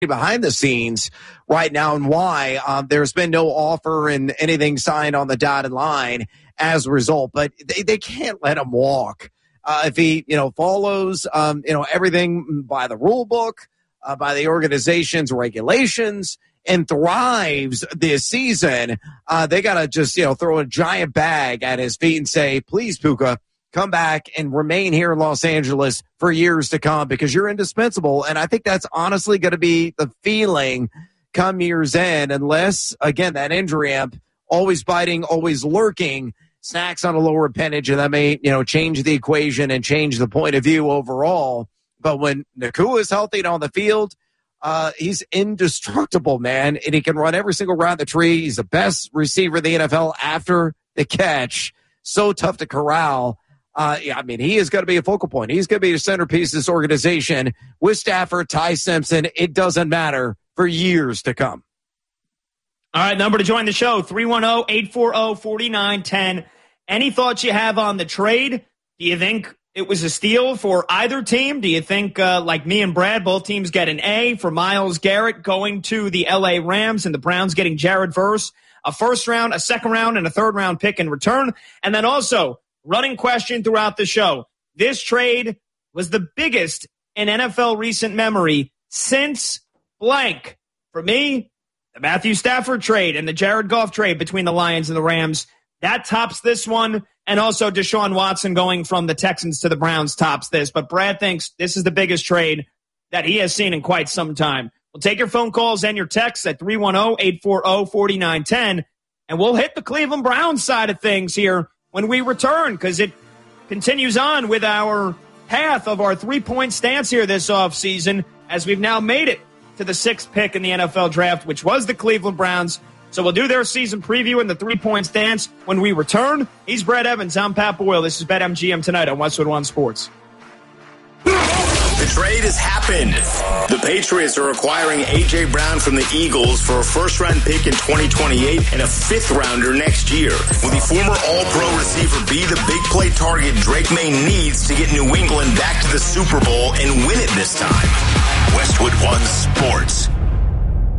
behind the scenes right now and why there's been no offer and anything signed on the dotted line as a result. But they can't let him walk. If he, follows, everything by the rule book, by the organization's regulations, and thrives this season, they got to just, throw a giant bag at his feet and say, please, Puka, come back and remain here in Los Angeles for years to come because you're indispensable. And I think that's honestly going to be the feeling come year's end, unless, again, that injury amp always biting, always lurking, snacks on a lower appendage, and that may, change the equation and change the point of view overall. But when Nacua is healthy and on the field, he's indestructible, man, and he can run every single round the tree. He's the best receiver in the NFL after the catch. So tough to corral. He is going to be a focal point. He's going to be the centerpiece of this organization with Stafford, Ty Simpson. It doesn't matter for years to come. All right, number to join the show, 310-840-4910. Any thoughts you have on the trade? Do you think it was a steal for either team? Do you think, like me and Brad, both teams get an A for Myles Garrett going to the L.A. Rams and the Browns getting Jared Verse, a first round, a second round, and a third round pick in return? And then also, running question throughout the show, this trade was the biggest in NFL recent memory since blank. For me, the Matthew Stafford trade and the Jared Goff trade between the Lions and the Rams, that tops this one. And also Deshaun Watson going from the Texans to the Browns tops this. But Brad thinks this is the biggest trade that he has seen in quite some time. We'll take your phone calls and your texts at 310-840-4910. And we'll hit the Cleveland Browns side of things here when we return, because it continues on with our path of our three-point stance here this offseason, as we've now made it to the sixth pick in the NFL draft, which was the Cleveland Browns. So we'll do their season preview and the three-point stance when we return. He's Brad Evans. I'm Pat Boyle. This is BetMGM tonight on Westwood One Sports. The trade has happened. The Patriots are acquiring A.J. Brown from the Eagles for a first-round pick in 2028 and a fifth-rounder next year. Will the former All-Pro receiver be the big play target Drake May needs to get New England back to the Super Bowl and win it this time? Westwood One Sports.